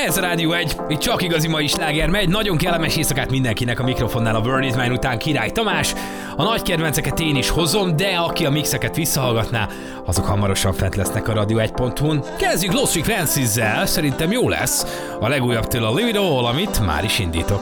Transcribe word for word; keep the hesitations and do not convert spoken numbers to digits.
Ez a Rádió egy, itt csak igazi mai sláger megy, nagyon kellemes éjszakát mindenkinek, a mikrofonnál a World Is Mine után Király Tamás. A nagy kedvenceket én is hozom, de aki a mixeket visszahallgatná, azok hamarosan fent lesznek a radio egy pont hu-n. Kezdjük Lost Frequencies-zel, szerintem jó lesz. A legújabb től a Live It All, amit már is indítok.